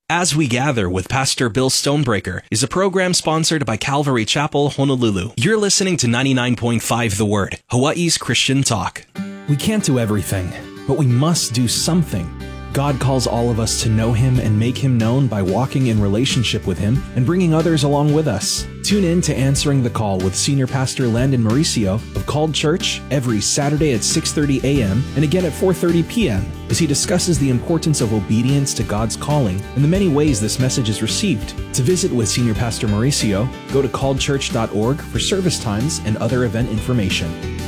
As We Gather with Pastor Bill Stonebreaker is a program sponsored by Calvary Chapel, Honolulu. You're listening to 99.5 The Word, Hawaii's Christian talk. We can't do everything, but we must do something. God calls all of us to know Him and make Him known by walking in relationship with Him and bringing others along with us. Tune in to Answering the Call with Senior Pastor Landon Mauricio of Called Church every Saturday at 6:30 a.m. and again at 4:30 p.m. as he discusses the importance of obedience to God's calling and the many ways this message is received. To visit with Senior Pastor Mauricio, go to calledchurch.org for service times and other event information.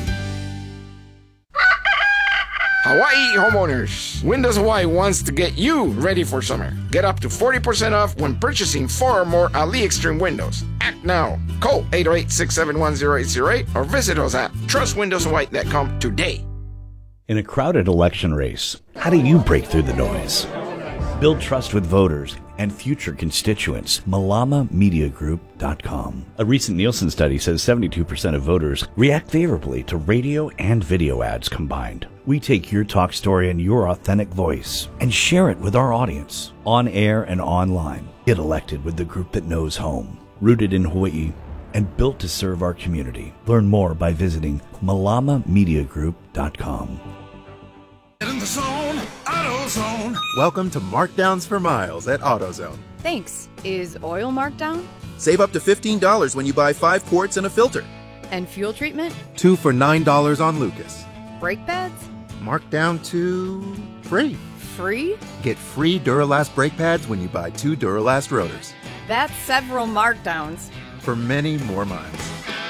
Hawaii homeowners, Windows Hawaii wants to get you ready for summer. Get up to 40% off when purchasing 4 or more Ali Extreme windows. Act now. Call 808-671-0808 or visit us at trustwindowshawaii.com today. In a crowded election race, how do you break through the noise? Build trust with voters and future constituents. MalamaMediaGroup.com. A recent Nielsen study says 72% of voters react favorably to radio and video ads combined. We take your talk story and your authentic voice and share it with our audience, on air and online. Get elected with the group that knows home, rooted in Hawaii, and built to serve our community. Learn more by visiting MalamaMediaGroup.com. Get in the zone, AutoZone. Welcome to Markdowns for Miles at AutoZone. Thanks. Is oil marked down? Save up to $15 when you buy 5 quarts and a filter. And fuel treatment? 2 for $9 on Lucas. Brake pads? Marked down to free. Free? Get free Duralast brake pads when you buy 2 Duralast rotors. That's several markdowns. For many more miles.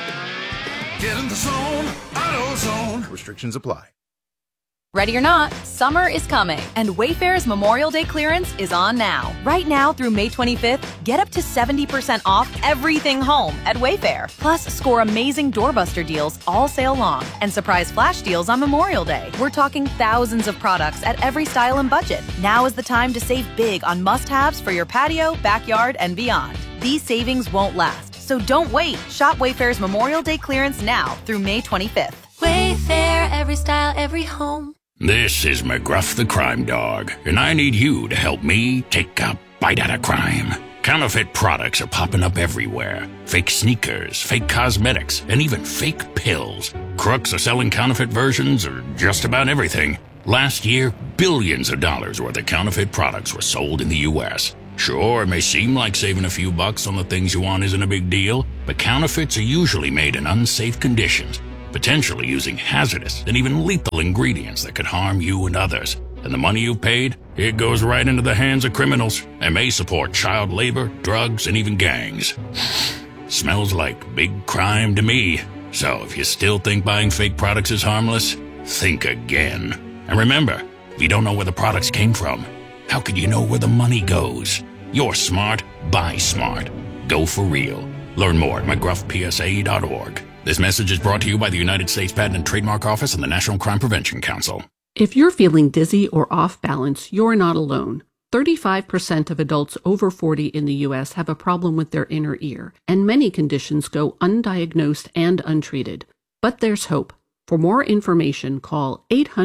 Get in the zone, AutoZone. Restrictions apply. Ready or not, summer is coming, and Wayfair's Memorial Day clearance is on now. Right now through May 25th, get up to 70% off everything home at Wayfair. Plus, score amazing doorbuster deals all sale long and surprise flash deals on Memorial Day. We're talking thousands of products at every style and budget. Now is the time to save big on must-haves for your patio, backyard, and beyond. These savings won't last, so don't wait. Shop Wayfair's Memorial Day clearance now through May 25th. Wayfair, every style, every home. This is McGruff the Crime Dog, and I need you to help me take a bite out of crime. Counterfeit products are popping up everywhere. Fake sneakers, fake cosmetics, and even fake pills. Crooks are selling counterfeit versions of just about everything. Last year, billions of dollars worth of counterfeit products were sold in the U.S. Sure, it may seem like saving a few bucks on the things you want isn't a big deal, but counterfeits are usually made in unsafe conditions, potentially using hazardous and even lethal ingredients that could harm you and others. And the money you've paid, it goes right into the hands of criminals and may support child labor, drugs, and even gangs. Smells like big crime to me. So if you still think buying fake products is harmless, think again. And remember, if you don't know where the products came from, how could you know where the money goes? You're smart, buy smart. Go for real. Learn more at mcgruffpsa.org. This message is brought to you by the United States Patent and Trademark Office and the National Crime Prevention Council. If you're feeling dizzy or off balance, you're not alone. 35% of adults over 40 in the U.S. have a problem with their inner ear, and many conditions go undiagnosed and untreated. But there's hope. For more information, call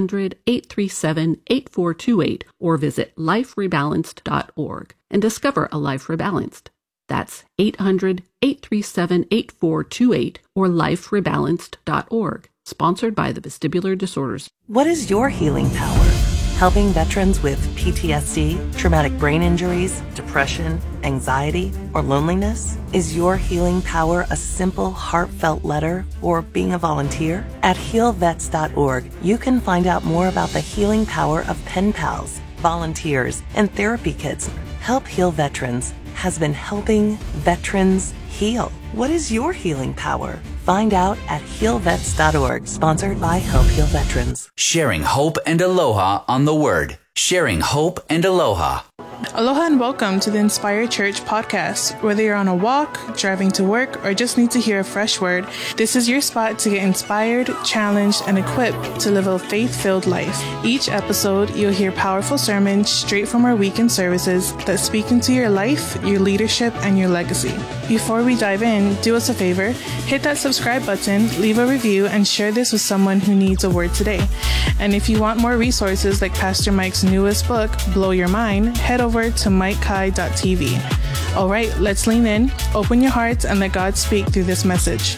800-837-8428 or visit liferebalanced.org and discover a life rebalanced. That's 800-837-8428 or liferebalanced.org. Sponsored by the Vestibular Disorders. What is your healing power? Helping veterans with PTSD, traumatic brain injuries, depression, anxiety, or loneliness? Is your healing power a simple, heartfelt letter or being a volunteer? At healvets.org, you can find out more about the healing power of pen pals, volunteers, and therapy kits. Help Heal Veterans has been helping veterans heal. What is your healing power? Find out at healvets.org, sponsored by Help Heal Veterans. Sharing hope and aloha on the Word. Sharing hope and aloha. Aloha and welcome to the Inspired Church podcast. Whether you're on a walk, driving to work, or just need to hear a fresh word, this is your spot to get inspired, challenged, and equipped to live a faith-filled life. Each episode, you'll hear powerful sermons straight from our weekend services that speak into your life, your leadership, and your legacy. Before we dive in, do us a favor, hit that subscribe button, leave a review, and share this with someone who needs a word today. And if you want more resources like Pastor Mike's newest book, Blow Your Mind, head over over to mikekai.tv. All right, let's lean in, open your hearts, and let God speak through this message.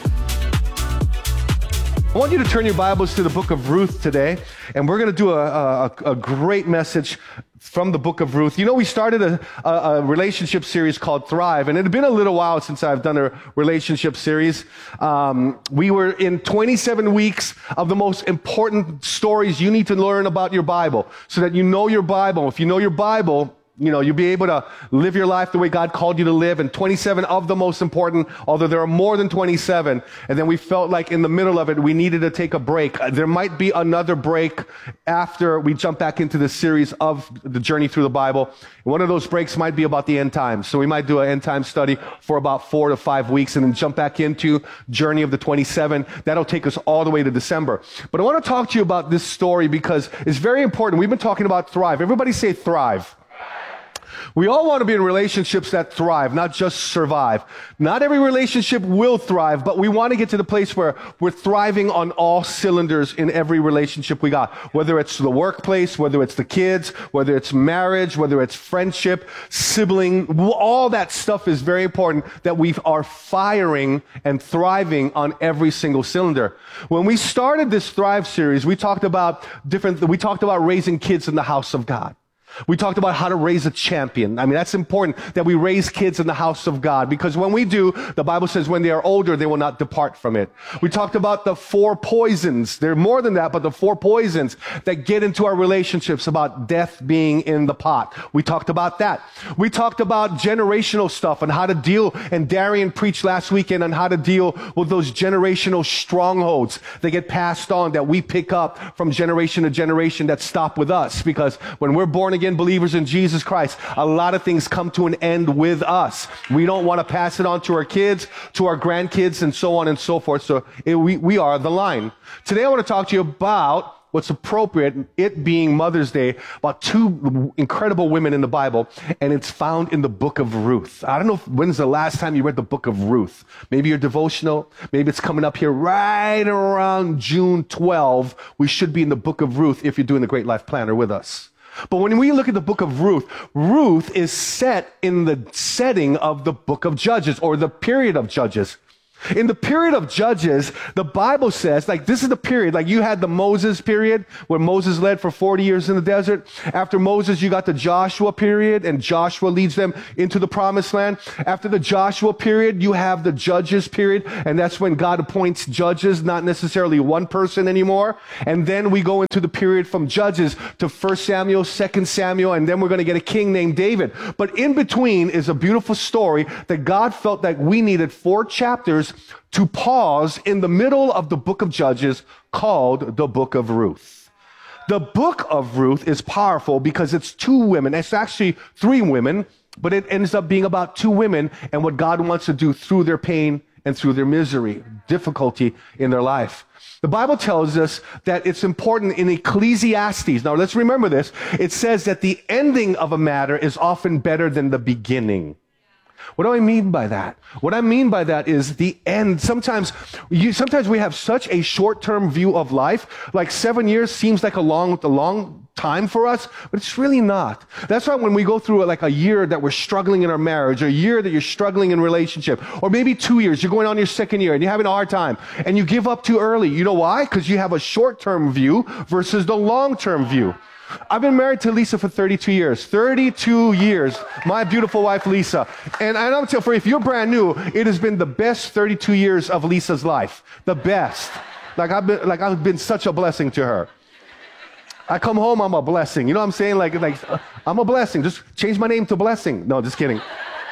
I want you to turn your Bibles to the book of Ruth today, and we're going to do a great message from the book of Ruth. You know, we started a relationship series called Thrive, and it had been a little while since I've done a relationship series. We were in 27 weeks of the most important stories you need to learn about your Bible, so that you know your Bible. If you know your Bible, you know, you'll be able to live your life the way God called you to live. And 27 of the most important, although there are more than 27. And then we felt like in the middle of it, we needed to take a break. There might be another break after we jump back into the series of the journey through the Bible. And one of those breaks might be about the end times. So we might do an end time study for about 4 to 5 weeks and then jump back into Journey of the 27. That'll take us all the way to December. But I want to talk to you about this story because it's very important. We've been talking about thrive. Everybody say thrive. We all want to be in relationships that thrive, not just survive. Not every relationship will thrive, but we want to get to the place where we're thriving on all cylinders in every relationship we got. Whether it's the workplace, whether it's the kids, whether it's marriage, whether it's friendship, sibling, all that stuff is very important that we are firing and thriving on every single cylinder. When we started this Thrive series, we talked about raising kids in the house of God. We talked about how to raise a champion. I mean, that's important that we raise kids in the house of God, because when we do, the Bible says when they are older, they will not depart from it. We talked about the 4 poisons. There are more than that, but the 4 poisons that get into our relationships, about death being in the pot. We talked about that. We talked about generational stuff and how to deal, and Darian preached last weekend on how to deal with those generational strongholds that get passed on, that we pick up from generation to generation, that stop with us, because when we're born again believers in Jesus Christ, a lot of things come to an end with us. We don't want to pass it on to our kids, to our grandkids, and so on and so forth. So we are the line. Today I want to talk to you about what's appropriate, it being Mother's Day, about 2 incredible women in the Bible, and it's found in the book of Ruth. I don't know when's the last time you read the book of Ruth. Maybe your devotional, maybe it's coming up here right around June 12. We should be in the book of Ruth if you're doing the Great Life Planner with us. But when we look at the book of Ruth, Ruth is set in the setting of the book of Judges, or the period of Judges. In the period of Judges, the Bible says, like, this is the period, like you had the Moses period where Moses led for 40 years in the desert. After Moses, you got the Joshua period, and Joshua leads them into the promised land. After the Joshua period, you have the Judges period, and that's when God appoints judges, not necessarily one person anymore. And then we go into the period from Judges to 1 Samuel, 2 Samuel, and then we're going to get a king named David. But in between is a beautiful story that God felt that we needed 4 chapters to pause in the middle of the book of Judges, called the book of Ruth. The book of Ruth is powerful because it's 2 women. It's actually 3 women, but it ends up being about 2 women and what God wants to do through their pain and through their misery, difficulty in their life. The Bible tells us that it's important in Ecclesiastes. Now let's remember this. It says that the ending of a matter is often better than the beginning. What do I mean by that? What I mean by that is the end. Sometimes we have such a short-term view of life. Like 7 years seems like a long time for us, but it's really not. That's why when we go through like a year that we're struggling in our marriage, or a year that you're struggling in relationship, or maybe 2 years, you're going on your 2nd year and you're having a hard time and you give up too early. You know why? Because you have a short-term view versus the long-term view. I've been married to Lisa for 32 years. 32 years. My beautiful wife, Lisa. And I'm telling you, if you're brand new, it has been the best 32 years of Lisa's life. The best. I've been such a blessing to her. I come home, I'm a blessing. You know what I'm saying? Like I'm a blessing. Just change my name to Blessing. No, just kidding.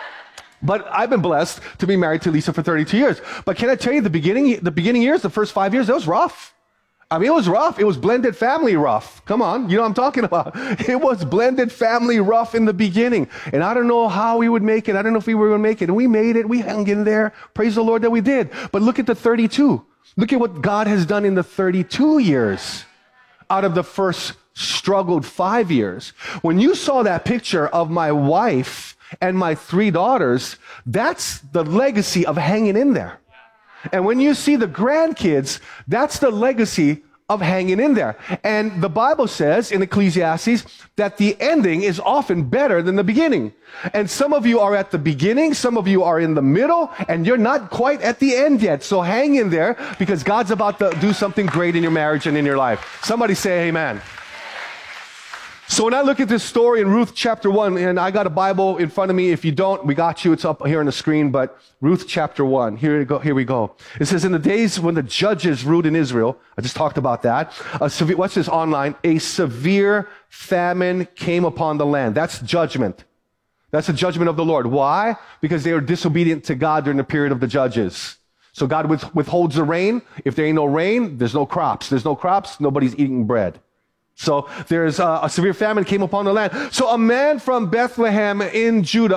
But I've been blessed to be married to Lisa for 32 years. But can I tell you, the beginning years, the first 5 years, it was rough. I mean, it was rough. It was blended family rough. Come on. You know what I'm talking about. It was blended family rough in the beginning. And I don't know how we would make it. I don't know if we were going to make it. And we made it. We hung in there. Praise the Lord that we did. But look at the 32. Look at what God has done in the 32 years out of the first struggled 5 years. When you saw that picture of my wife and my 3 daughters, that's the legacy of hanging in there. And when you see the grandkids, that's the legacy of hanging in there. And the Bible says in Ecclesiastes that the ending is often better than the beginning. And some of you are at the beginning, some of you are in the middle, and you're not quite at the end yet. So hang in there, because God's about to do something great in your marriage and in your life. Somebody say amen. So when I look at this story in Ruth chapter 1, and I got a Bible in front of me. If you don't, we got you. It's up here on the screen. But Ruth chapter 1, here we go. It says, in the days when the judges ruled in Israel, I just talked about that. What's this online? A severe famine came upon the land. That's judgment. That's the judgment of the Lord. Why? Because they were disobedient to God during the period of the judges. So God withholds the rain. If there ain't no rain, there's no crops. There's no crops, nobody's eating bread. So there's a severe famine came upon the land. So a man from Bethlehem in Judah,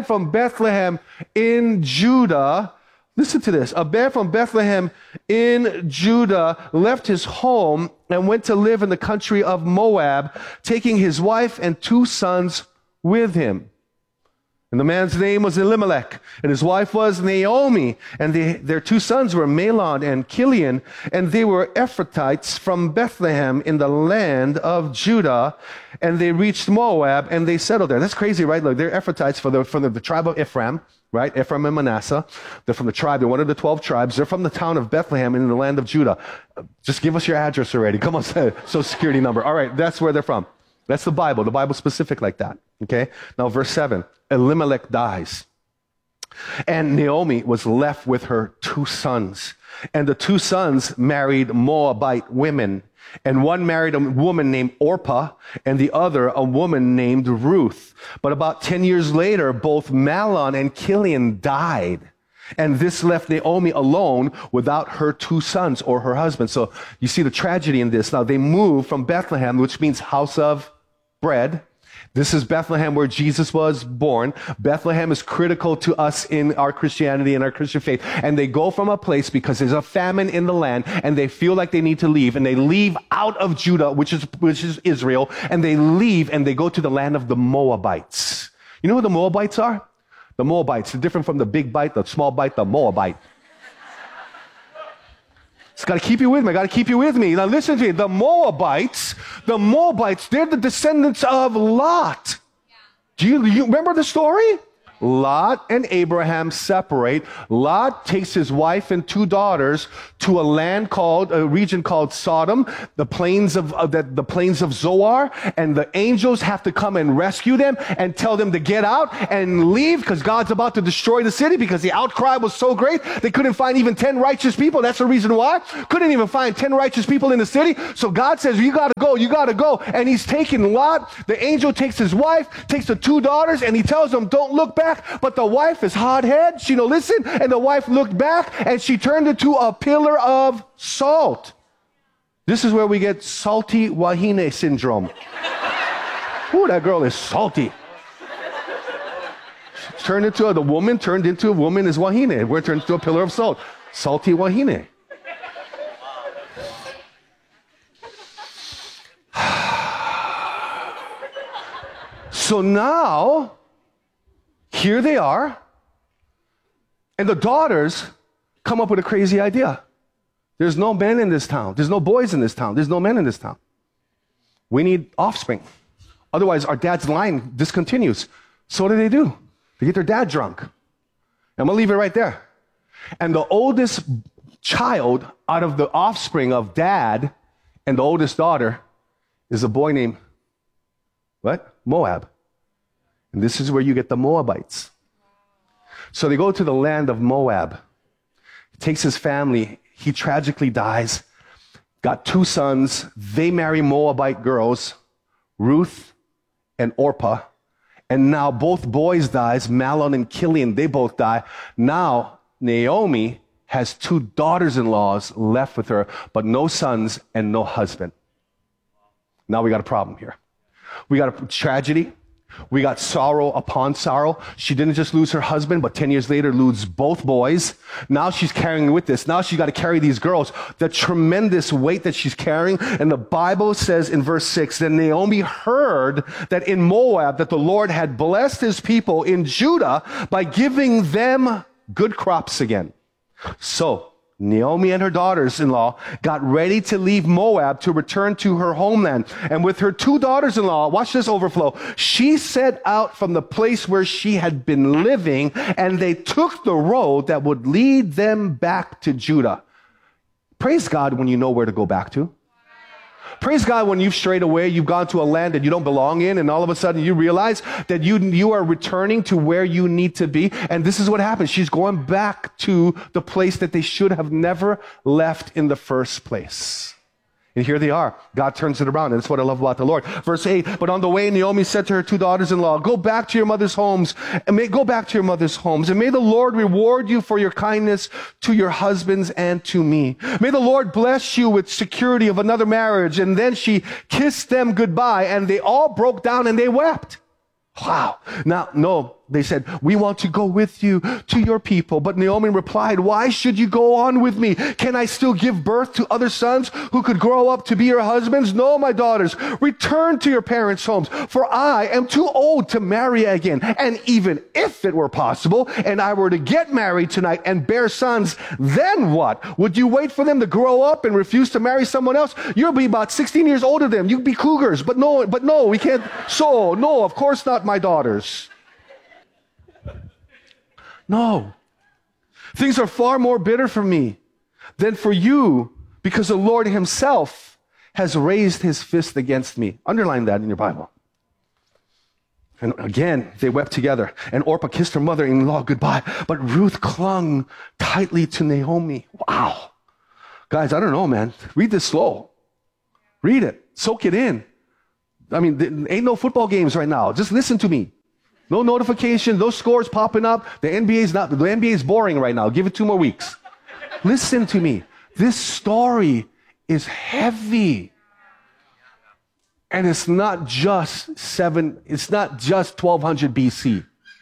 listen to this. A man from Bethlehem in Judah left his home and went to live in the country of Moab, taking his wife and 2 sons with him. And the man's name was Elimelech, and his wife was Naomi, and their 2 sons were Mahlon and Chilion, and they were Ephrathites from Bethlehem in the land of Judah, and they reached Moab, and they settled there. That's crazy, right? Look, they're Ephrathites from the tribe of Ephraim, right? Ephraim and Manasseh. They're from the tribe, they're one of the 12 tribes. They're from the town of Bethlehem in the land of Judah. Just give us your address already. Come on, social security number. All right, that's where they're from. That's the Bible's specific like that, okay? Now, verse 7. Elimelech dies. And Naomi was left with her 2 sons. And the 2 sons married Moabite women. And one married a woman named Orpah, and the other a woman named Ruth. But about 10 years later, both Mahlon and Chilion died. And this left Naomi alone without her 2 sons or her husband. So you see the tragedy in this. Now they moved from Bethlehem, which means house of bread. This is Bethlehem where Jesus was born. Bethlehem is critical to us in our Christianity and our Christian faith. And they go from a place because there's a famine in the land and they feel like they need to leave. And they leave out of Judah, which is Israel. And they leave and they go to the land of the Moabites. You know who the Moabites are? The Moabites. They're different from the big bite, the small bite, the Moabite. It's got to keep you with me. Now listen to me. The Moabites, they're the descendants of Lot. Do you remember the story? Lot and Abraham separate. Lot takes his wife and 2 daughters to a region called Sodom, the plains of Zoar, and the angels have to come and rescue them and tell them to get out and leave because God's about to destroy the city because the outcry was so great they couldn't find even 10 righteous people. That's the reason why. Couldn't even find 10 righteous people in the city. So God says, you gotta go. And he's taking Lot. The angel takes his wife, takes the 2 daughters, and he tells them, don't look back. But the wife is hard-headed. She don't listen. And the wife looked back and she turned into a pillar of salt. This is where we get salty wahine syndrome. Ooh, that girl is salty. The woman turned into a woman is wahine. We're turned into a pillar of salt. Salty wahine. So now, here they are, and the daughters come up with a crazy idea. There's no men in this town. There's no boys in this town. There's no men in this town. We need offspring. Otherwise, our dad's line discontinues. So what do? They get their dad drunk. I'm going to leave it right there. And the oldest child out of the offspring of dad and the oldest daughter is a boy named, Moab. And this is where you get the Moabites. So they go to the land of Moab. He takes his family. He tragically dies. Got 2 sons. They marry Moabite girls, Ruth and Orpah. And now both boys dies, Mahlon and Chilion, they both die. Now Naomi has 2 daughters-in-laws left with her, but no sons and no husband. Now we got a problem here. We got a tragedy. We got sorrow upon sorrow. She didn't just lose her husband, but 10 years later lose both boys. Now she's carrying with this. Now she's got to carry these girls. The tremendous weight that she's carrying. And the Bible says in verse 6, then Naomi heard that in Moab that the Lord had blessed his people in Judah by giving them good crops again. So Naomi and her daughters-in-law got ready to leave Moab to return to her homeland. And with her 2 daughters-in-law, watch this overflow, she set out from the place where she had been living, and they took the road that would lead them back to Judah. Praise God when you know where to go back to. Praise God when you've strayed away, you've gone to a land that you don't belong in, and all of a sudden you realize that you are returning to where you need to be. And this is what happens. She's going back to the place that they should have never left in the first place. And here they are. God turns it around. And that's what I love about the Lord. Verse 8, but on the way, Naomi said to her 2 daughters-in-law, go back to your mother's homes, and may the Lord reward you for your kindness to your husbands and to me. May the Lord bless you with security of another marriage. And then she kissed them goodbye, and they all broke down and they wept. Wow. Now, no, they said, we want to go with you to your people. But Naomi replied, why should you go on with me? Can I still give birth to other sons who could grow up to be your husbands? No, my daughters, return to your parents' homes, for I am too old to marry again. And even if it were possible, and I were to get married tonight and bear sons, then what? Would you wait for them to grow up and refuse to marry someone else? You'll be about 16 years older than them. You'd be cougars. But no, we can't. So, no, of course not, my daughters. No. Things are far more bitter for me than for you, because the Lord himself has raised his fist against me. Underline that in your Bible. And again, they wept together, and Orpah kissed her mother-in-law goodbye, but Ruth clung tightly to Naomi. Wow. Guys, I don't know, man. Read this slow. Read it. Soak it in. I mean, there ain't no football games right now. Just listen to me. No notification, no scores popping up. The NBA is boring right now. Give it 2 more weeks. Listen to me. This story is heavy. And it's not just 1200 BC.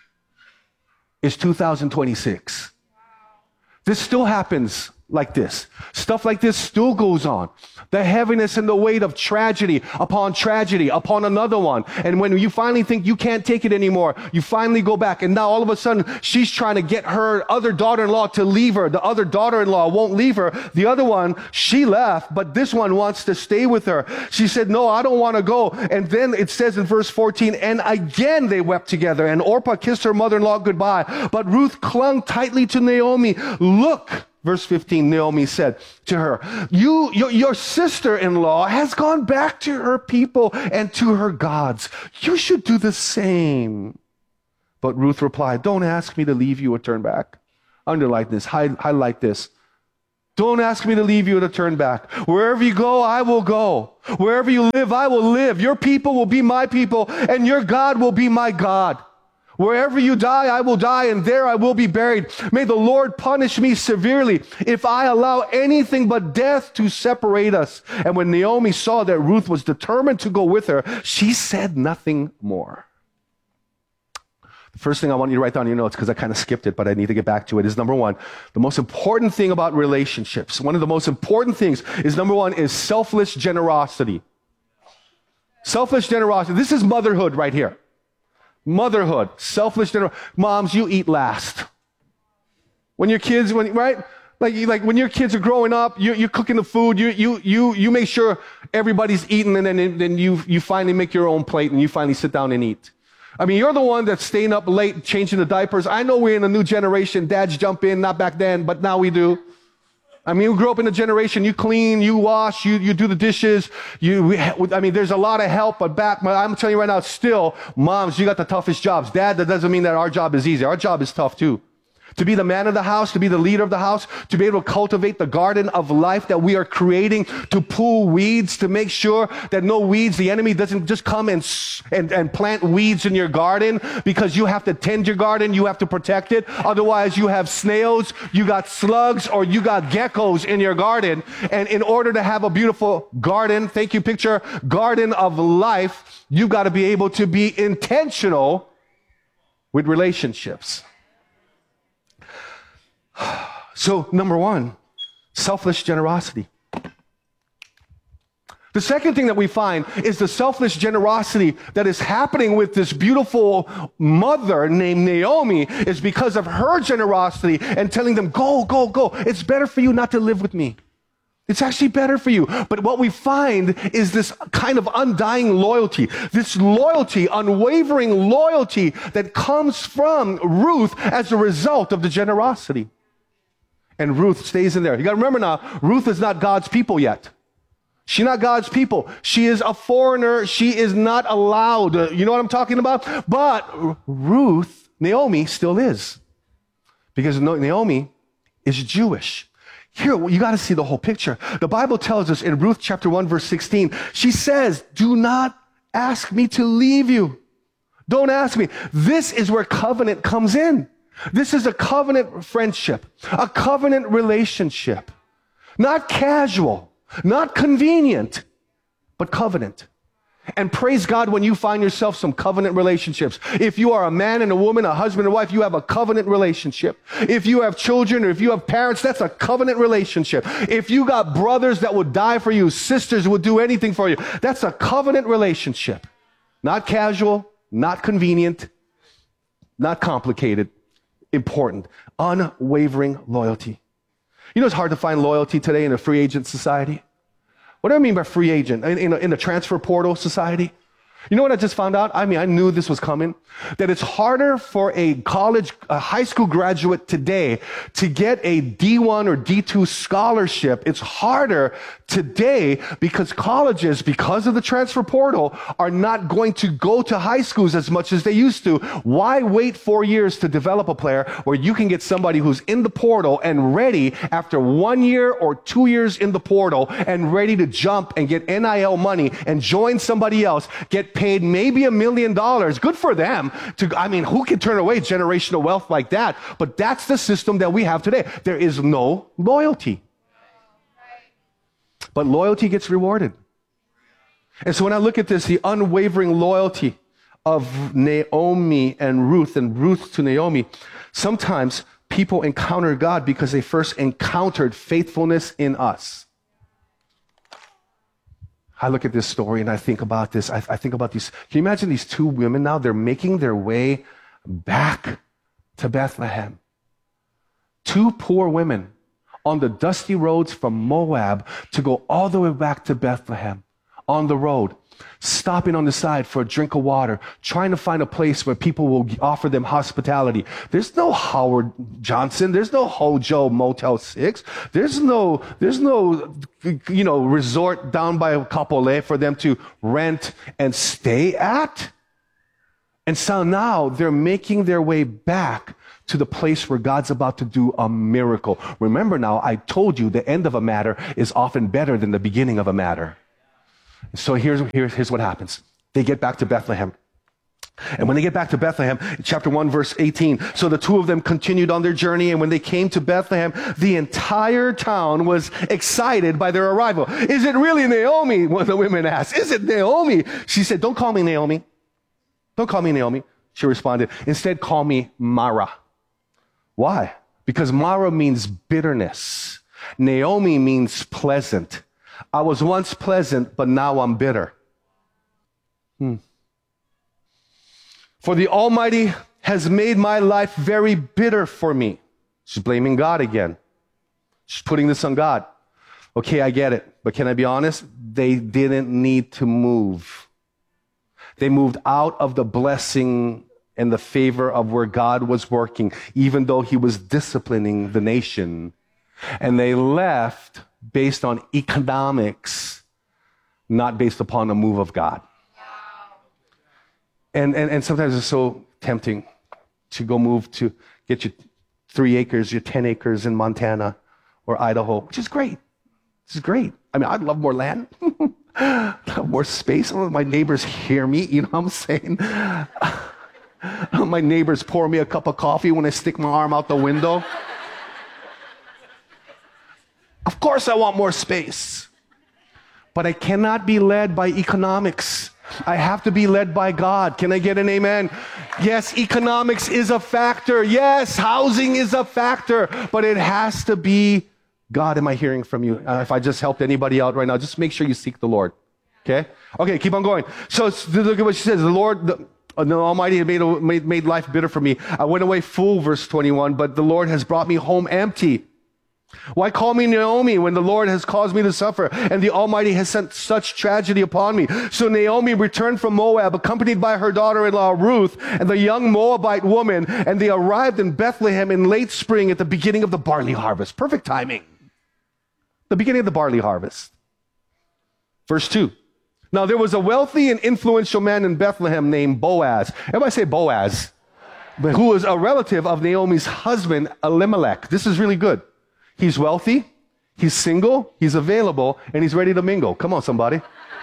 It's 2026. This still happens like this. Stuff like this still goes on. The heaviness and the weight of tragedy upon another one. And when you finally think you can't take it anymore, you finally go back. And now all of a sudden, she's trying to get her other daughter-in-law to leave her. The other daughter-in-law won't leave her. The other one, she left, but this one wants to stay with her. She said, no, I don't want to go. And then it says in verse 14, and again they wept together, and Orpah kissed her mother-in-law goodbye. But Ruth clung tightly to Naomi. Look, verse 15, Naomi said to her, your sister-in-law has gone back to her people and to her gods. You should do the same. But Ruth replied, don't ask me to leave you or turn back. Underline this, highlight this. Don't ask me to leave you or to turn back. Wherever you go, I will go. Wherever you live, I will live. Your people will be my people, and your God will be my God. Wherever you die, I will die, and there I will be buried. May the Lord punish me severely if I allow anything but death to separate us. And when Naomi saw that Ruth was determined to go with her, she said nothing more. The first thing I want you to write down in your notes, because I kind of skipped it, but I need to get back to it, is number 1, the most important thing about relationships. One of the most important things is, number 1, is selfless generosity. Selfless generosity. This is motherhood right here. Motherhood, selfless generosity. Moms, you eat last. When your kids, right? Like when your kids are growing up, you're cooking the food. You make sure everybody's eating, and then you finally make your own plate, and you finally sit down and eat. I mean, you're the one that's staying up late changing the diapers. I know we're in a new generation. Dads jump in, not back then, but now we do. I mean, we grew up in a generation, you clean, you wash, you do the dishes. There's a lot of help, but I'm telling you right now, still, moms, you got the toughest jobs. Dad, that doesn't mean that our job is easy. Our job is tough too. To be the man of the house, to be the leader of the house, to be able to cultivate the garden of life that we are creating, to pull weeds, to make sure that no weeds, the enemy doesn't just come and plant weeds in your garden, because you have to tend your garden, you have to protect it. Otherwise, you have snails, you got slugs, or you got geckos in your garden. And in order to have a beautiful garden, thank you, picture, garden of life, you've got to be able to be intentional with relationships. So, number 1, selfless generosity. The second thing that we find is the selfless generosity that is happening with this beautiful mother named Naomi is because of her generosity and telling them, go, go, go. It's better for you not to live with me. It's actually better for you. But what we find is this kind of undying loyalty, this loyalty, unwavering loyalty that comes from Ruth as a result of the generosity. And Ruth stays in there. You got to remember now, Ruth is not God's people yet. She's not God's people. She is a foreigner. She is not allowed. You know what I'm talking about? But Ruth, Naomi, still is. Because Naomi is Jewish. Here, you got to see the whole picture. The Bible tells us in Ruth chapter 1, verse 16, she says, do not ask me to leave you. Don't ask me. This is where covenant comes in. This is a covenant friendship, a covenant relationship. Not casual. Not convenient, but covenant. And praise God when you find yourself some covenant relationships. If you are a man and a woman, a husband and wife, you have a covenant relationship. If you have children or if you have parents, that's a covenant relationship. If you got brothers that would die for you, sisters who would do anything for you, that's a covenant relationship. Not casual, not convenient, not complicated, important, unwavering loyalty. You know, it's hard to find loyalty today in a free agent society. What do I mean by free agent? In a transfer portal society? You know what I just found out? I knew this was coming. That it's harder for a high school graduate today to get a D1 or D2 scholarship. It's harder today because colleges, because of the transfer portal, are not going to go to high schools as much as they used to. Why wait 4 years to develop a player where you can get somebody who's in the portal and ready after 1 year or 2 years in the portal and ready to jump and get NIL money and join somebody else, get paid maybe $1 million. Good for them. Who can turn away generational wealth like that? But that's the system that we have today. There is no loyalty. But loyalty gets rewarded. And so when I look at this, the unwavering loyalty of Naomi and Ruth to Naomi, sometimes people encounter God because they first encountered faithfulness in us. I look at this story and I think about this. I think about these. Can you imagine these two women now? They're making their way back to Bethlehem. Two poor women on the dusty roads from Moab to go all the way back to Bethlehem on the road, stopping on the side for a drink of water, trying to find a place where people will offer them hospitality. There's no Howard Johnson. There's no Hojo Motel 6. There's no resort down by Kapolei for them to rent and stay at. And so now they're making their way back to the place where God's about to do a miracle. Remember now, I told you the end of a matter is often better than the beginning of a matter. So here's what happens. They get back to Bethlehem. And when they get back to Bethlehem, chapter 1, verse 18, so the two of them continued on their journey, and when they came to Bethlehem, the entire town was excited by their arrival. Is it really Naomi? One of the women asked. Is it Naomi? She said, don't call me Naomi. Don't call me Naomi. She responded, instead call me Mara. Why? Because Mara means bitterness. Naomi means pleasant. I was once pleasant, but now I'm bitter. For the Almighty has made my life very bitter for me. She's blaming God again. She's putting this on God. Okay, I get it. But can I be honest? They didn't need to move. They moved out of the blessing and the favor of where God was working, even though he was disciplining the nation. And they left based on economics, not based upon a move of God. And sometimes it's so tempting to go move to get your 3 acres, your 10 acres in Montana or Idaho, which is great. This is great. I'd love more land, more space. I don't know if my neighbors hear me, you know what I'm saying? My neighbors pour me a cup of coffee when I stick my arm out the window. Of course I want more space, but I cannot be led by economics. I have to be led by God. Can I get an amen? Yes, economics is a factor. Yes, housing is a factor, but it has to be God. Am I hearing from you? If I just helped anybody out right now, just make sure you seek the Lord. Okay? Okay, keep on going. So look at what she says. The Lord, the Almighty had made life bitter for me. I went away full, verse 21, but the Lord has brought me home empty. Why call me Naomi when the Lord has caused me to suffer and the Almighty has sent such tragedy upon me? So Naomi returned from Moab, accompanied by her daughter-in-law Ruth and the young Moabite woman, and they arrived in Bethlehem in late spring at the beginning of the barley harvest. Perfect timing. The beginning of the barley harvest. Verse 2. Now there was a wealthy and influential man in Bethlehem named Boaz. Everybody say Boaz. Who was a relative of Naomi's husband, Elimelech. This is really good. He's wealthy, he's single, he's available, and he's ready to mingle. Come on, somebody.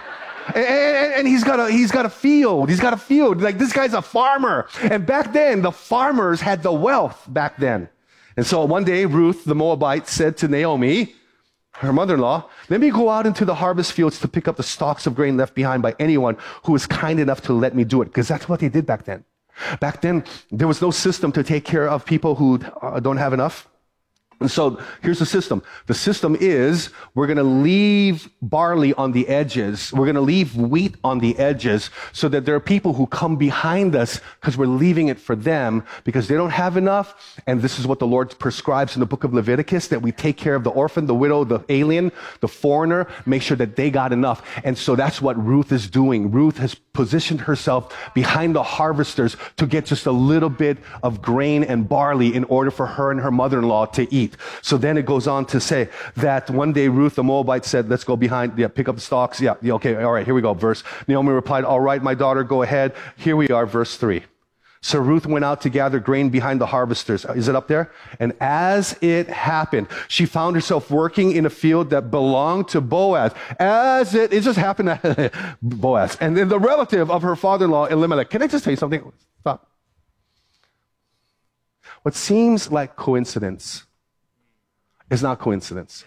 And he's got a field. He's got a field. Like, this guy's a farmer. And back then, the farmers had the wealth back then. And so one day, Ruth, the Moabite, said to Naomi, her mother-in-law, let me go out into the harvest fields to pick up the stalks of grain left behind by anyone who was kind enough to let me do it. Because that's what they did back then. Back then, there was no system to take care of people who don't have enough. And so here's the system. The system is we're going to leave barley on the edges. We're going to leave wheat on the edges so that there are people who come behind us because we're leaving it for them because they don't have enough. And this is what the Lord prescribes in the book of Leviticus, that we take care of the orphan, the widow, the alien, the foreigner, make sure that they got enough. And so that's what Ruth is doing. Ruth has positioned herself behind the harvesters to get just a little bit of grain and barley in order for her and her mother-in-law to eat. So then it goes on to say that one day Ruth the Moabite said, let's go behind, pick up the stalks. Yeah, okay, all right, here we go. Verse. Naomi replied, all right, my daughter, go ahead. Here we are, verse 3. So Ruth went out to gather grain behind the harvesters. Is it up there? And as it happened, she found herself working in a field that belonged to Boaz. It just happened to Boaz. And then the relative of her father-in-law, Elimelech. Can I just tell you something? Stop. What seems like coincidence is not coincidence.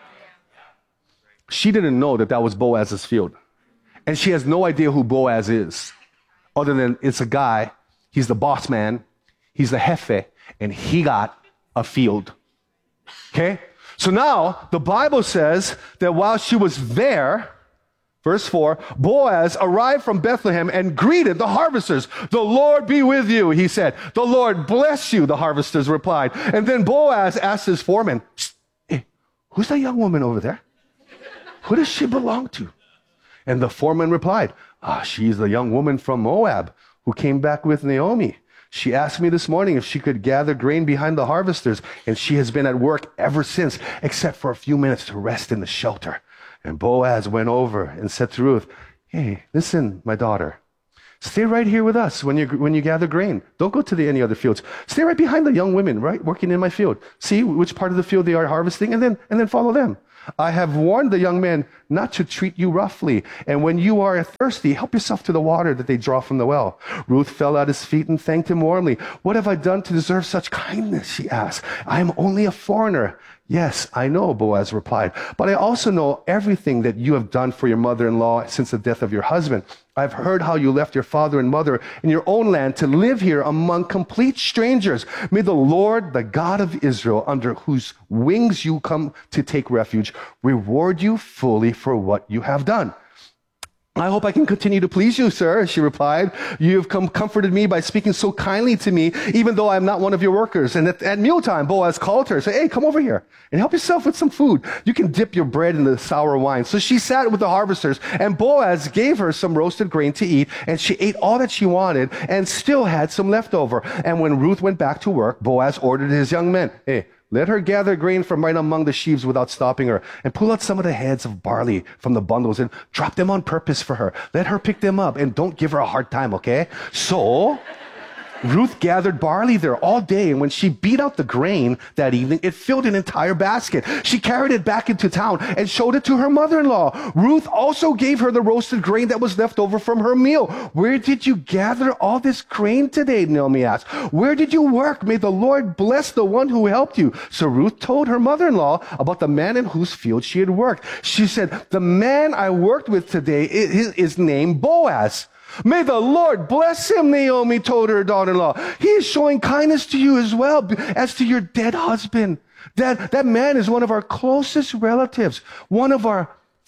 She didn't know that that was Boaz's field. And she has no idea who Boaz is, other than it's a guy, he's the boss man, he's the jefe, and he got a field. Okay? So now, the Bible says that while she was there, verse 4, Boaz arrived from Bethlehem and greeted the harvesters. The Lord be with you, he said. The Lord bless you, the harvesters replied. And then Boaz asked his foreman, hey, who's that young woman over there? Who does she belong to? And the foreman replied, she's the young woman from Moab who came back with Naomi. She asked me this morning if she could gather grain behind the harvesters, and she has been at work ever since, except for a few minutes to rest in the shelter. And Boaz went over and said to Ruth, hey, listen, my daughter, stay right here with us when you gather grain. Don't go to any other fields. Stay right behind the young women, right, working in my field. See which part of the field they are harvesting, and then follow them. I have warned the young men not to treat you roughly. And when you are thirsty, help yourself to the water that they draw from the well. Ruth fell at his feet and thanked him warmly. What have I done to deserve such kindness? She asked. I am only a foreigner. Yes, I know, Boaz replied, but I also know everything that you have done for your mother-in-law since the death of your husband. I've heard how you left your father and mother in your own land to live here among complete strangers. May the Lord, the God of Israel, under whose wings you come to take refuge, reward you fully for what you have done. I hope I can continue to please you, sir, she replied. You have comforted me by speaking so kindly to me, even though I'm not one of your workers. And at mealtime, Boaz called her, said, hey, come over here and help yourself with some food. You can dip your bread in the sour wine. So she sat with the harvesters, and Boaz gave her some roasted grain to eat, and she ate all that she wanted and still had some left over. And when Ruth went back to work, Boaz ordered his young men, hey, let her gather grain from right among the sheaves without stopping her, and pull out some of the heads of barley from the bundles and drop them on purpose for her. Let her pick them up, and don't give her a hard time, okay? So Ruth gathered barley there all day, and when she beat out the grain that evening, it filled an entire basket. She carried it back into town and showed it to her mother-in-law. Ruth also gave her the roasted grain that was left over from her meal. Where did you gather all this grain today? Naomi asked. Where did you work? May the Lord bless the one who helped you. So Ruth told her mother-in-law about the man in whose field she had worked. She said, the man I worked with today is named Boaz. May the Lord bless him, Naomi told her daughter-in-law. He is showing kindness to you as well as to your dead husband. That man is one of our closest relatives, one of our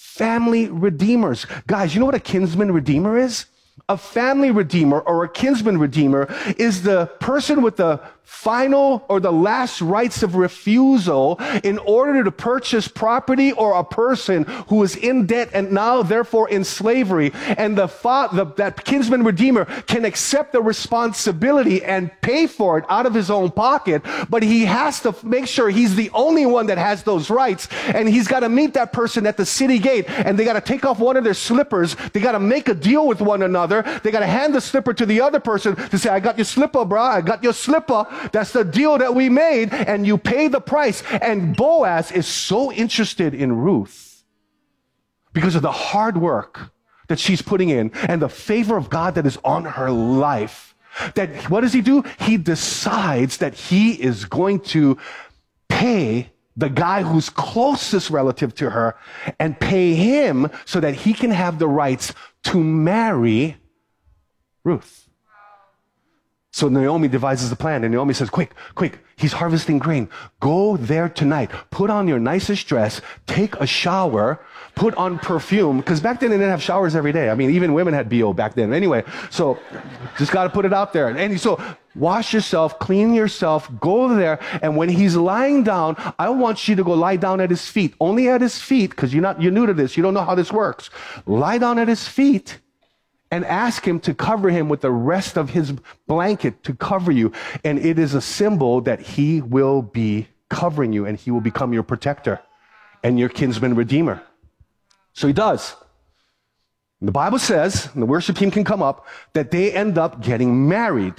family redeemers. Guys, you know what a kinsman redeemer is? A family redeemer or a kinsman redeemer is the person with the final or the last rights of refusal in order to purchase property or a person who is in debt and now therefore in slavery. And that kinsman redeemer can accept the responsibility and pay for it out of his own pocket, but he has to make sure he's the only one that has those rights. And he's got to meet that person at the city gate, and they got to take off one of their slippers. They got to make a deal with one another. They got to hand the slipper to the other person to say, I got your slipper, bro. I got your slipper. That's the deal that we made, and you pay the price. And Boaz is so interested in Ruth because of the hard work that she's putting in and the favor of God that is on her life. That what does he do? He decides that he is going to pay the guy who's closest relative to her and pay him so that he can have the rights to marry Ruth. So Naomi devises a plan, and Naomi says, quick, he's harvesting grain. Go there tonight. Put on your nicest dress, take a shower, put on perfume, because back then they didn't have showers every day. I mean, even women had BO back then. Anyway, so just got to put it out there. And so wash yourself, clean yourself, go there, and when he's lying down, I want you to go lie down at his feet. Only at his feet, because you're new to this. You don't know how this works. Lie down at his feet and ask him to cover him with the rest of his blanket to cover you. And it is a symbol that he will be covering you and he will become your protector and your kinsman redeemer. So he does. And the Bible says, and the worship team can come up, that they end up getting married.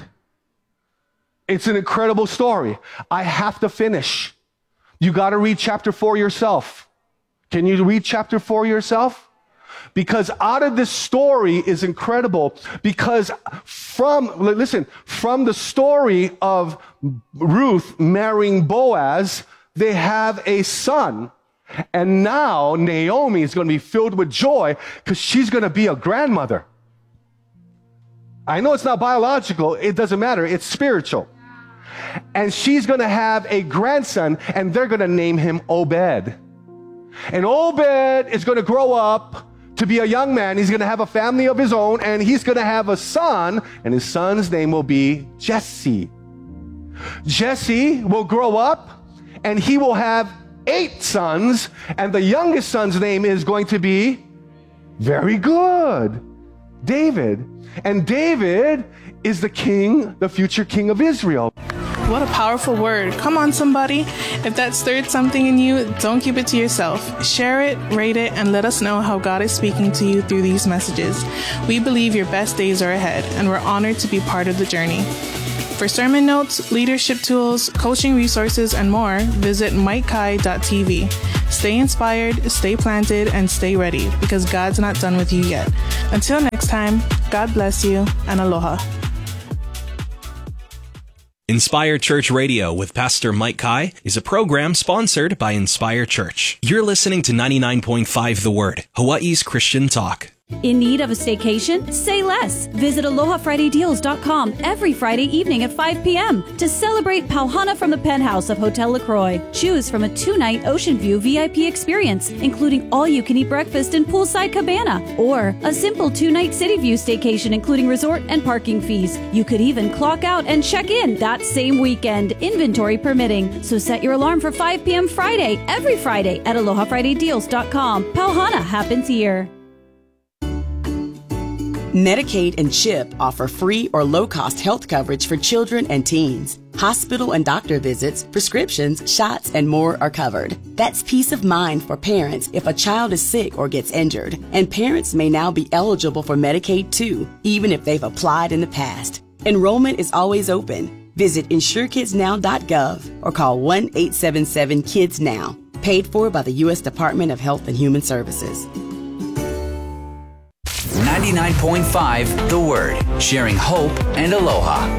It's an incredible story. I have to finish. You got to read chapter 4 yourself. Can you read chapter 4 yourself? Because out of this story is incredible, because from the story of Ruth marrying Boaz, they have a son. And now Naomi is going to be filled with joy because she's going to be a grandmother. I know it's not biological. It doesn't matter. It's spiritual. And she's going to have a grandson, and they're going to name him Obed. And Obed is going to grow up to be a young man. He's going to have a family of his own, and he's going to have a son, and his son's name will be Jesse. Jesse will grow up, and he will have 8 sons, and the youngest son's name is going to be, very good, David. And David is the king, the future king of Israel. What a powerful word. Come on, somebody. If that stirred something in you, don't keep it to yourself. Share it, rate it, and let us know how God is speaking to you through these messages. We believe your best days are ahead, and we're honored to be part of the journey. For sermon notes, leadership tools, coaching resources, and more, visit mikekai.tv. Stay inspired, stay planted, and stay ready, because God's not done with you yet. Until next time, God bless you, and aloha. Inspire Church Radio with Pastor Mike Kai is a program sponsored by Inspire Church. You're listening to 99.5 The Word, Hawaii's Christian talk. In need of a staycation? Say less. Visit AlohaFridayDeals.com every Friday evening at 5 p.m. to celebrate Pauhana from the penthouse of Hotel LaCroix. Choose from a 2-night Ocean View VIP experience, including all-you-can-eat breakfast and poolside cabana, or a simple 2-night City View staycation, including resort and parking fees. You could even clock out and check in that same weekend, inventory permitting. So set your alarm for 5 p.m. Friday, every Friday at AlohaFridayDeals.com. Pauhana happens here. Medicaid and CHIP offer free or low-cost health coverage for children and teens. Hospital and doctor visits, prescriptions, shots, and more are covered. That's peace of mind for parents if a child is sick or gets injured. And parents may now be eligible for Medicaid too, even if they've applied in the past. Enrollment is always open. Visit InsureKidsNow.gov or call 1-877-KIDS-NOW. Paid for by the U.S. Department of Health and Human Services. 99.5 The Word, sharing hope and aloha.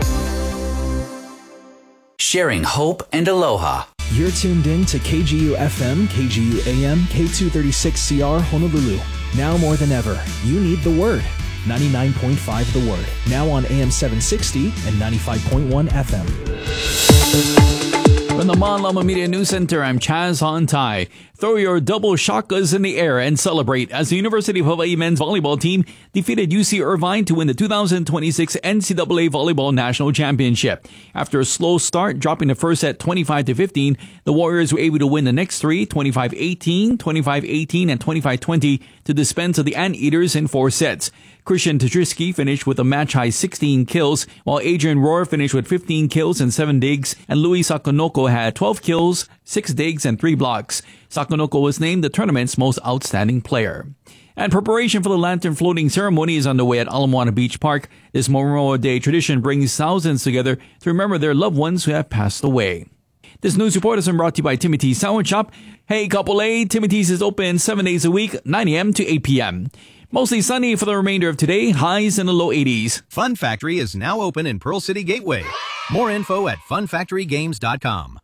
Sharing hope and aloha. You're tuned in to KGU FM, KGU AM, K236CR Honolulu. Now more than ever, you need the Word. 99.5 The Word. Now on AM 760 and 95.1 FM. From the Manlama Media News Center, I'm Chaz Hontai. Throw your double shakas in the air and celebrate as the University of Hawaii men's volleyball team defeated UC Irvine to win the 2026 NCAA Volleyball National Championship. After a slow start, dropping the first set 25-15, the Warriors were able to win the next three, 25-18, 25-18, and 25-20 to dispense of the Anteaters in 4 sets. Christian Tadriski finished with a match-high 16 kills, while Adrian Rohr finished with 15 kills and 7 digs, and Louis Sakonoko had 12 kills, 6 digs, and 3 blocks. Sakonoko was named the tournament's most outstanding player. And preparation for the lantern floating ceremony is underway at Ala Moana Beach Park. This Memorial Day tradition brings thousands together to remember their loved ones who have passed away. This news report is brought to you by Timothy's Sandwich Shop. Hey, couple A, Timothy's is open 7 days a week, 9 a.m. to 8 p.m. Mostly sunny for the remainder of today, highs in the low 80s. Fun Factory is now open in Pearl City Gateway. More info at funfactorygames.com.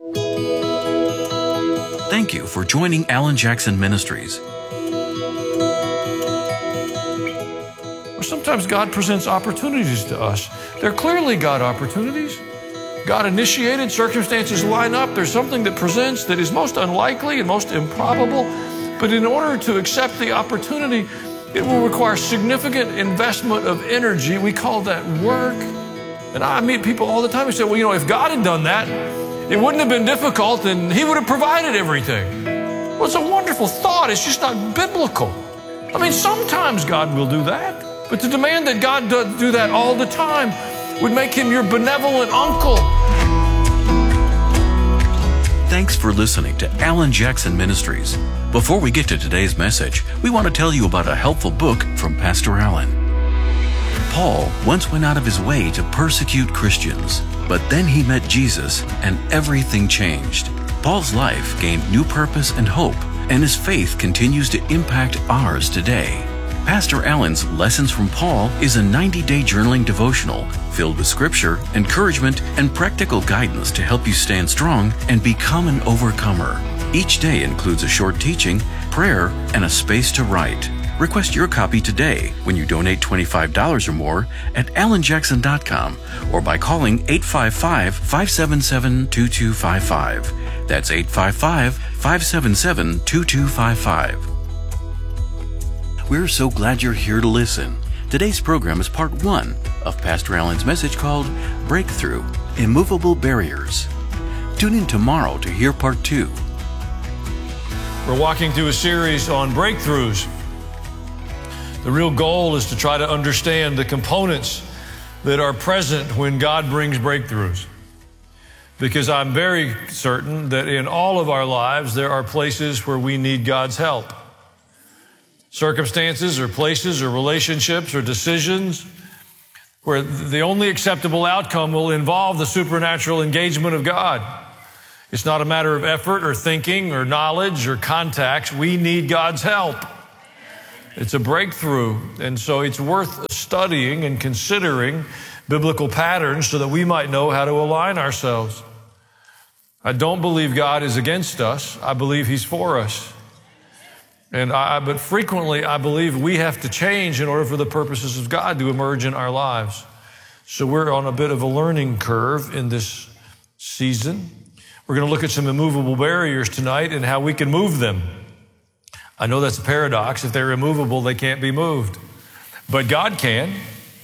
Thank you for joining Alan Jackson Ministries. Sometimes God presents opportunities to us. They're clearly God opportunities. God initiated, circumstances line up. There's something that presents that is most unlikely and most improbable. But in order to accept the opportunity, it will require significant investment of energy. We call that work. And I meet people all the time who say, well, you know, if God had done that, it wouldn't have been difficult and He would have provided everything. Well, it's a wonderful thought. It's just not biblical. I mean, sometimes God will do that. But to demand that God do that all the time would make Him your benevolent uncle. Thanks for listening to Alan Jackson Ministries. Before we get to today's message, we want to tell you about a helpful book from Pastor Alan. Paul once went out of his way to persecute Christians, but then he met Jesus and everything changed. Paul's life gained new purpose and hope, and his faith continues to impact ours today. Pastor Alan's Lessons from Paul is a 90-day journaling devotional filled with scripture, encouragement, and practical guidance to help you stand strong and become an overcomer. Each day includes a short teaching, prayer, and a space to write. Request your copy today when you donate $25 or more at alanjackson.com or by calling 855-577-2255. That's 855-577-2255. We're so glad you're here to listen. Today's program is part 1 of Pastor Alan's message called Breakthrough, Immovable Barriers. Tune in tomorrow to hear part 2. We're walking through a series on breakthroughs. The real goal is to try to understand the components that are present when God brings breakthroughs. Because I'm very certain that in all of our lives, there are places where we need God's help. Circumstances or places or relationships or decisions where the only acceptable outcome will involve the supernatural engagement of God. It's not a matter of effort or thinking or knowledge or contacts. We need God's help. It's a breakthrough, and so it's worth studying and considering biblical patterns so that we might know how to align ourselves. I don't believe God is against us. I believe He's for us. But frequently, I believe we have to change in order for the purposes of God to emerge in our lives. So we're on a bit of a learning curve in this season. We're going to look at some immovable barriers tonight and how we can move them. I know that's a paradox. If they're immovable, they can't be moved. But God can.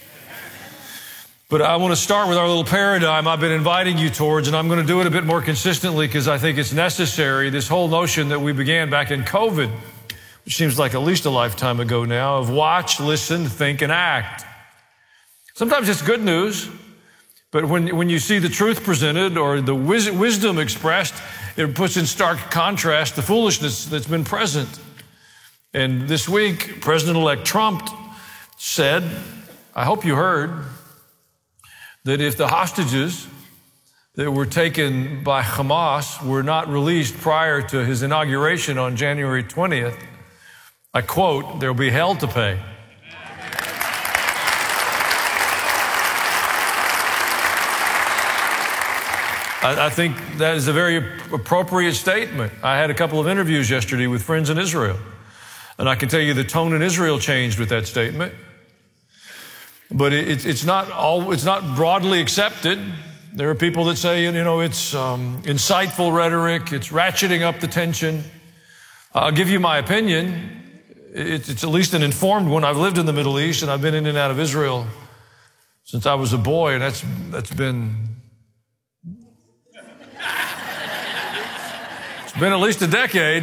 But I want to start with our little paradigm I've been inviting you towards, and I'm going to do it a bit more consistently because I think it's necessary. This whole notion that we began back in COVID, which seems like at least a lifetime ago now, of watch, listen, think, and act. Sometimes it's good news, but when you see the truth presented or the wisdom expressed, it puts in stark contrast the foolishness that's been present. And this week, President-elect Trump said, I hope you heard, that if the hostages that were taken by Hamas were not released prior to his inauguration on January 20th, I quote, there'll be hell to pay. I think that is a very appropriate statement. I had a couple of interviews yesterday with friends in Israel, and I can tell you the tone in Israel changed with that statement. But it's not broadly accepted. There are people that say, it's insightful rhetoric, it's ratcheting up the tension. I'll give you my opinion. It's at least an informed one. I've lived in the Middle East, and I've been in and out of Israel since I was a boy, and that's been at least a decade.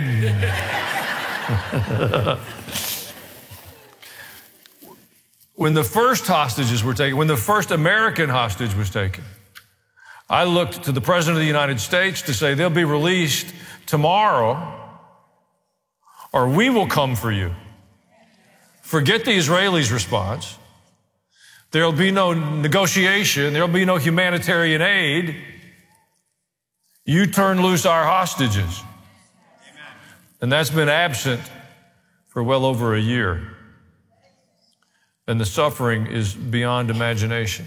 When the first hostages were taken, when the first American hostage was taken, I looked to the President of the United States to say, they'll be released tomorrow, or we will come for you. Forget the Israelis' response. There'll be no negotiation. There'll be no humanitarian aid. You turn loose our hostages. And that's been absent for well over a year. And the suffering is beyond imagination.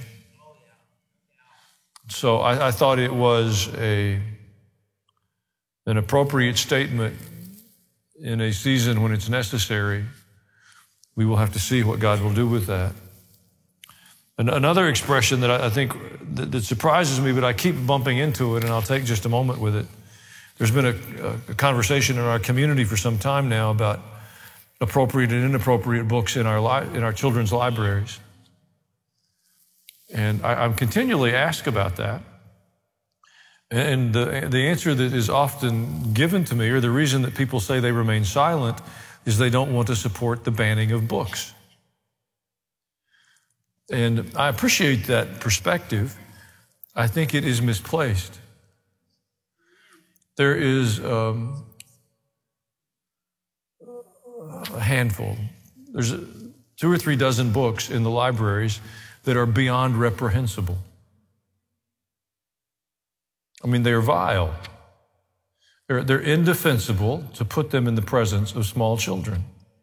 So I thought it was an appropriate statement in a season when it's necessary. We will have to see what God will do with that. And another expression that I think that surprises me, but I keep bumping into it, and I'll take just a moment with it. There's been a conversation in our community for some time now about appropriate and inappropriate books in our children's libraries. And I'm continually asked about that. And the answer that is often given to me, or the reason that people say they remain silent, is they don't want to support the banning of books. And I appreciate that perspective. I think it is misplaced. There is a handful. There's 2 or 3 dozen books in the libraries that are beyond reprehensible. I mean, they're vile. They're indefensible to put them in the presence of small children.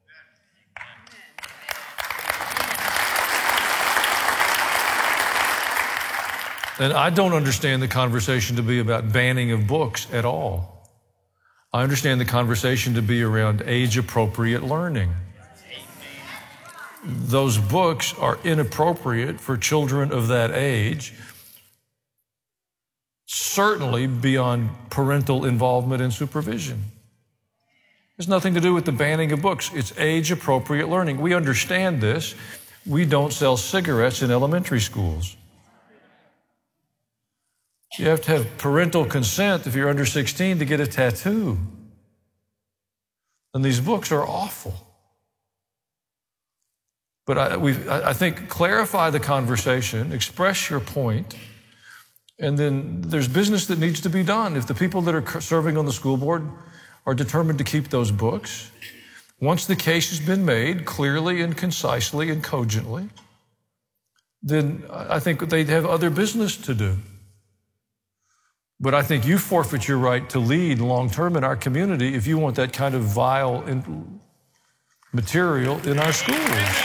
And I don't understand the conversation to be about banning of books at all. I understand the conversation to be around age-appropriate learning. Those books are inappropriate for children of that age, certainly beyond parental involvement and supervision. There's nothing to do with the banning of books. It's age-appropriate learning. We understand this. We don't sell cigarettes in elementary schools. You have to have parental consent if you're under 16 to get a tattoo. And these books are awful. But I think clarify the conversation, express your point, and then there's business that needs to be done. If the people that are serving on the school board are determined to keep those books, once the case has been made clearly and concisely and cogently, then I think they'd have other business to do. But I think you forfeit your right to lead long-term in our community if you want that kind of vile material in our schools.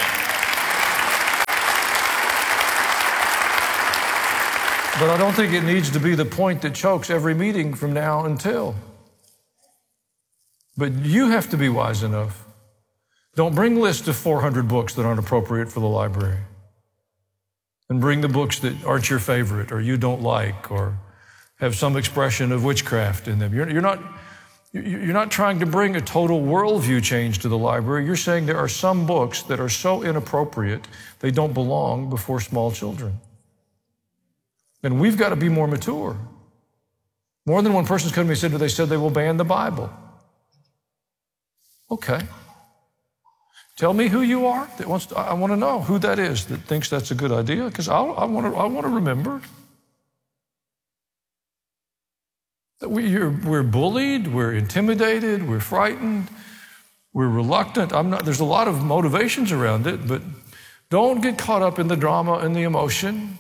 But I don't think it needs to be the point that chokes every meeting from now until. But you have to be wise enough. Don't bring lists of 400 books that aren't appropriate for the library. And bring the books that aren't your favorite or you don't like or have some expression of witchcraft in them. You're not trying to bring a total worldview change to the library. You're saying there are some books that are so inappropriate they don't belong before small children. And we've got to be more mature. More than one person's come to me and said they will ban the Bible. Okay. Tell me who you are. I want to know who that is that thinks that's a good idea, because I want to remember. We're bullied, we're intimidated, we're frightened, we're reluctant. There's a lot of motivations around it, but don't get caught up in the drama and the emotion.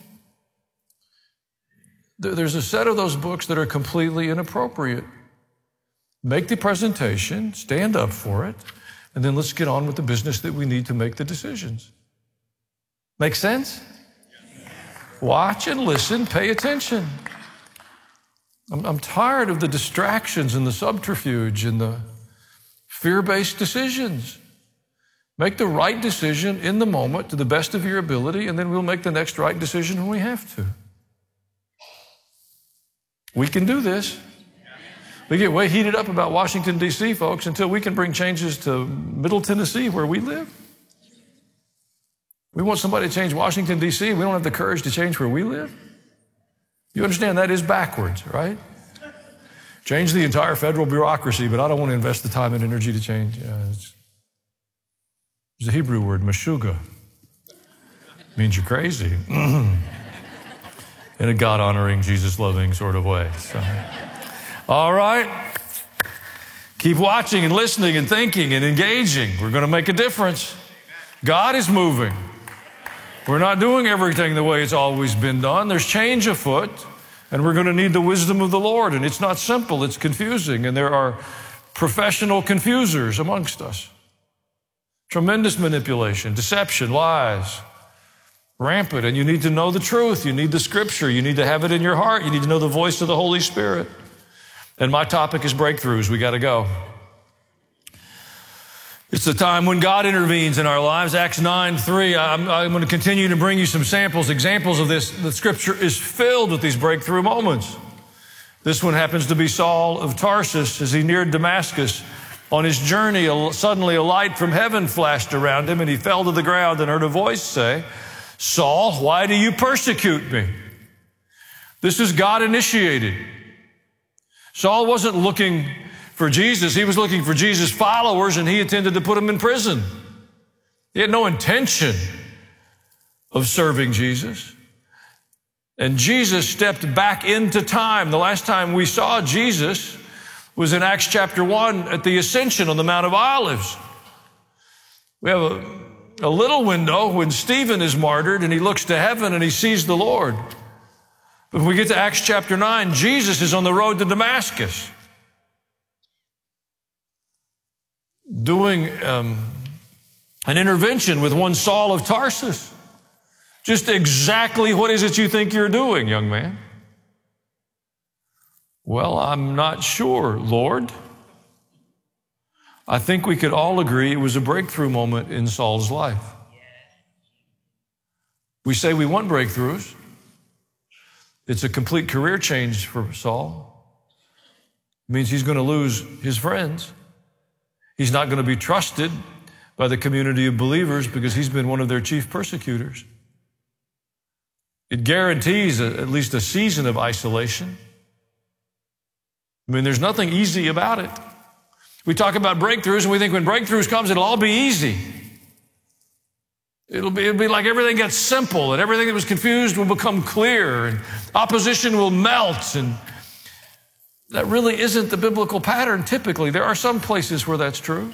There's a set of those books that are completely inappropriate. Make the presentation, stand up for it, and then let's get on with the business that we need to make the decisions. Make sense? Watch and listen, pay attention. I'm tired of the distractions and the subterfuge and the fear-based decisions. Make the right decision in the moment to the best of your ability, and then we'll make the next right decision when we have to. We can do this. We get way heated up about Washington, D.C., folks, until we can bring changes to Middle Tennessee where we live. We want somebody to change Washington, D.C. We don't have the courage to change where we live. You understand that is backwards, right? Change the entire federal bureaucracy, but I don't want to invest the time and energy to change. It's a Hebrew word, meshuga. Means you're crazy. In a God-honoring, Jesus-loving sort of way. So. All right. Keep watching and listening and thinking and engaging. We're going to make a difference. God is moving. We're not doing everything the way it's always been done. There's change afoot, and we're going to need the wisdom of the Lord. And it's not simple. It's confusing, and there are professional confusers amongst us. Tremendous manipulation, deception, lies. Rampant, and you need to know the truth. You need the Scripture. You need to have it in your heart. You need to know the voice of the Holy Spirit. And my topic is breakthroughs. We got to go. It's the time when God intervenes in our lives. Acts 9:3. I'm going to continue to bring you some examples of this. The Scripture is filled with these breakthrough moments. This one happens to be Saul of Tarsus as he neared Damascus. On his journey, suddenly a light from heaven flashed around him, and he fell to the ground and heard a voice say, Saul, why do you persecute me? This is God initiated. Saul wasn't looking for Jesus. He was looking for Jesus' followers, and he intended to put them in prison. He had no intention of serving Jesus. And Jesus stepped back into time. The last time we saw Jesus was in Acts chapter 1 at the Ascension on the Mount of Olives. We have a little window when Stephen is martyred and he looks to heaven and he sees the Lord. But when we get to Acts chapter 9, Jesus is on the road to Damascus doing an intervention with one Saul of Tarsus. Just exactly what is it you think you're doing, young man? Well, I'm not sure, Lord. I think we could all agree it was a breakthrough moment in Saul's life. We say we want breakthroughs. It's a complete career change for Saul. It means he's going to lose his friends. He's not going to be trusted by the community of believers because he's been one of their chief persecutors. It guarantees at least a season of isolation. I mean, there's nothing easy about it. We talk about breakthroughs and we think when breakthroughs comes, it'll all be easy. It'll be like everything gets simple and everything that was confused will become clear and opposition will melt. And that really isn't the biblical pattern typically. There are some places where that's true.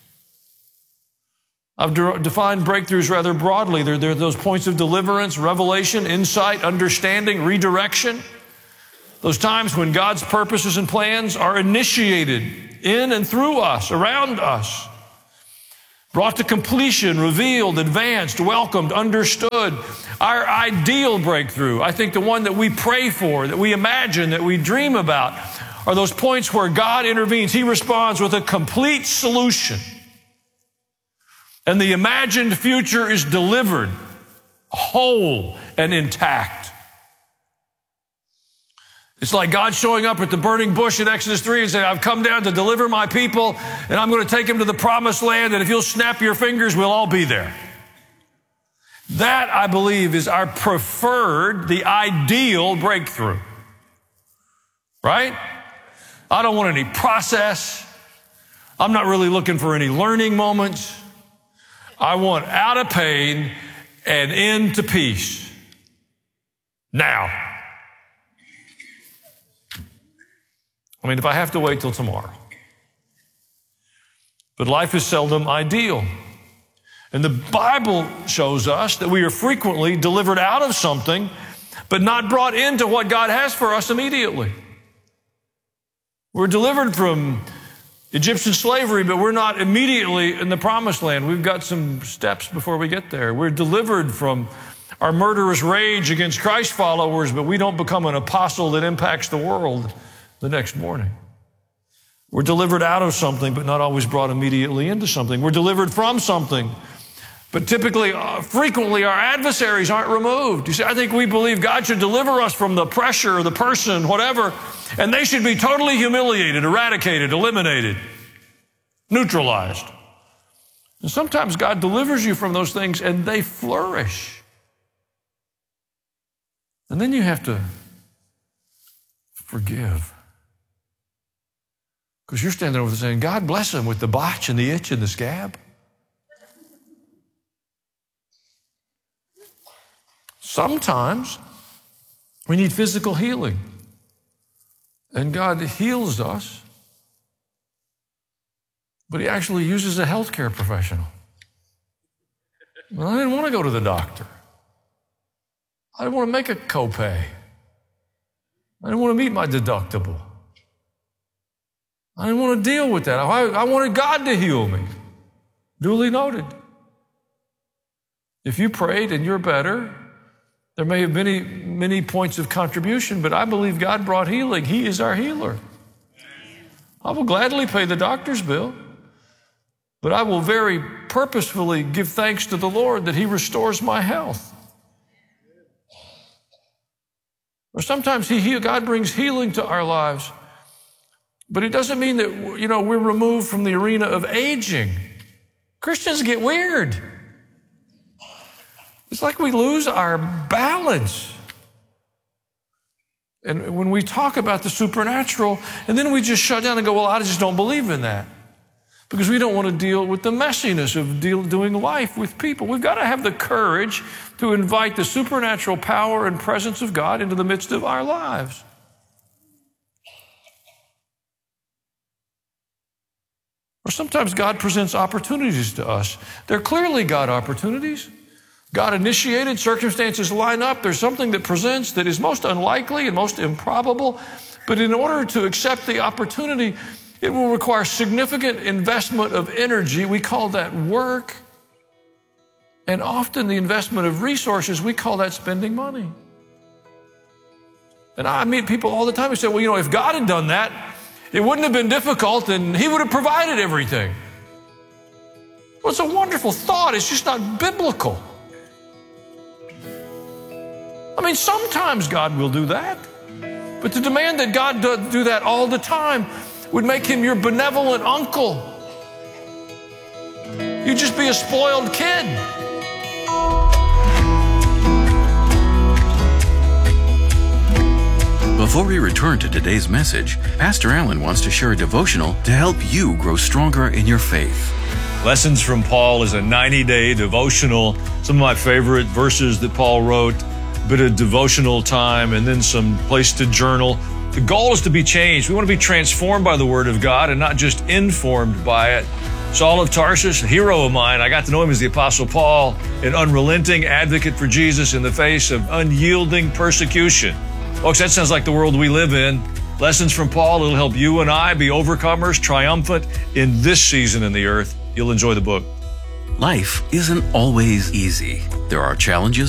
I've defined breakthroughs rather broadly. They're those points of deliverance, revelation, insight, understanding, redirection. Those times when God's purposes and plans are initiated in and through us, around us, brought to completion, revealed, advanced, welcomed, understood. Our ideal breakthrough, I think the one that we pray for, that we imagine, that we dream about, are those points where God intervenes. He responds with a complete solution. And the imagined future is delivered whole and intact. It's like God showing up at the burning bush in Exodus 3 and saying, I've come down to deliver my people, and I'm going to take them to the promised land, and if you'll snap your fingers, we'll all be there. That, I believe, is our preferred, the ideal breakthrough. Right? I don't want any process. I'm not really looking for any learning moments. I want out of pain and into peace. Now. I mean, if I have to wait till tomorrow. But life is seldom ideal. And the Bible shows us that we are frequently delivered out of something, but not brought into what God has for us immediately. We're delivered from Egyptian slavery, but we're not immediately in the promised land. We've got some steps before we get there. We're delivered from our murderous rage against Christ followers, but we don't become an apostle that impacts the world the next morning. We're delivered out of something, but not always brought immediately into something. We're delivered from something, But typically, frequently, our adversaries aren't removed. You see, I think we believe God should deliver us from the pressure of the person, whatever, and they should be totally humiliated, eradicated, eliminated, neutralized. And sometimes God delivers you from those things and they flourish. And then you have to forgive. Because you're standing over there saying, God bless him with the botch and the itch and the scab. Sometimes we need physical healing. And God heals us, but he actually uses a healthcare professional. Well, I didn't want to go to the doctor. I didn't want to make a copay. I didn't want to meet my deductible. I didn't want to deal with that. I wanted God to heal me. Duly noted. If you prayed and you're better, there may have been many points of contribution, but I believe God brought healing. He is our healer. I will gladly pay the doctor's bill, but I will very purposefully give thanks to the Lord that he restores my health. Or sometimes God brings healing to our lives, but it doesn't mean that, we're removed from the arena of aging. Christians get weird. It's like we lose our balance. And when we talk about the supernatural, and then we just shut down and go, well, I just don't believe in that. Because we don't want to deal with the messiness of doing life with people. We've got to have the courage to invite the supernatural power and presence of God into the midst of our lives. Or sometimes God presents opportunities to us. They're clearly God opportunities. God initiated, circumstances line up. There's something that presents that is most unlikely and most improbable. But in order to accept the opportunity, it will require significant investment of energy. We call that work. And often the investment of resources, we call that spending money. And I meet people all the time who say, well, if God had done that, it wouldn't have been difficult and he would have provided everything. Well, it's a wonderful thought. It's just not biblical. I mean, sometimes God will do that. But to demand that God do that all the time would make him your benevolent uncle. You'd just be a spoiled kid. Before we return to today's message, Pastor Allen wants to share a devotional to help you grow stronger in your faith. Lessons from Paul is a 90-day devotional. Some of my favorite verses that Paul wrote, a bit of devotional time, and then some place to journal. The goal is to be changed. We want to be transformed by the Word of God and not just informed by it. Saul of Tarsus, a hero of mine, I got to know him as the Apostle Paul, an unrelenting advocate for Jesus in the face of unyielding persecution. Folks, that sounds like the world we live in. Lessons from Paul, it'll help you and I be overcomers, triumphant in this season in the earth. You'll enjoy the book. Life isn't always easy. There are challenges